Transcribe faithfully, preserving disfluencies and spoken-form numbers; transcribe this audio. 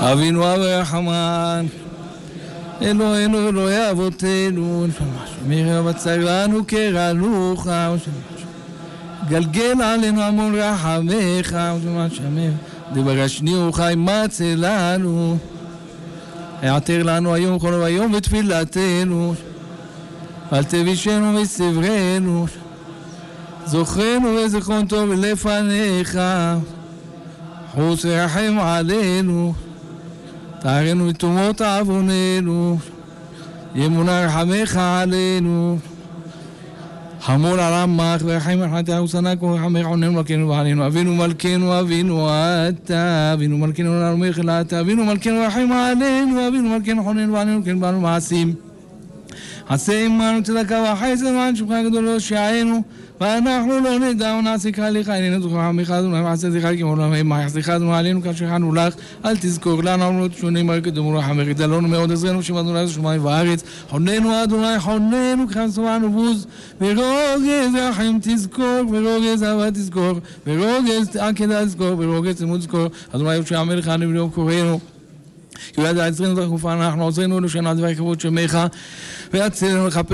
אבינו הרחמן, אלוהינו אלוהי אבותינו, שמיר בצר לנו קרנוך, גלגל עלינו המון רחמך, דבר השני חי מצא לנו, העתר לנו היום כל היום בתפילתנו, אל תבישנו מסברנו, זוכרנו וזכרון טוב לפניך, חוץ ורחם עלינו, תארנו מתומות עווננו, ימונה רחמך עלינו, חמול על עמך ורחם רחמתנו ושנא כל רחמך עוננו מלכנו ועלינו, אבינו מלכנו אבינו אתה, אבינו מלכנו לנו מלך אתה, אבינו מלכנו רחם עלינו, אבינו מלכנו חוננו ועלינו כן באנו מעשים, עשה עמנו צדקה וחסד למען שמך הגדול להושיענו, ואנחנו לא נדע ונעשה לך, איננו זוכר עמך אדוני ועשה זכר כמעולם מה יחזיך אדוני עלינו כאשר חנו לך, אל תזכור לנו אמרות שונים מרק דמו רחמך, דלנו מאוד עזרנו שמענו לך שמיים וארץ, חוננו אדוני חוננו כחסואנו בוז, ורוגז רחם תזכור, ורוגז אהבה תזכור, ורוגז עקדה תזכור, ורוגז צמוד תזכור, אדוני יושב המלך הנבלום קוראנו, כי ידע עזרנו תחופה אנחנו עוזרנו לשנה דבר כבוד שמך, ויצלנו לכפר